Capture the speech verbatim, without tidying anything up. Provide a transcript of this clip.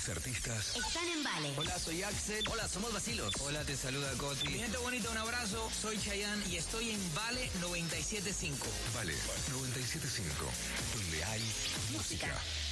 Los artistas están en Vale. Hola, soy Axel. Hola, somos Vacilos. Hola, te saluda Coti. Mi gente bonita, un abrazo. Soy Chayanne y estoy en Vale noventa y siete punto cinco. Vale noventa y siete punto cinco, donde hay música.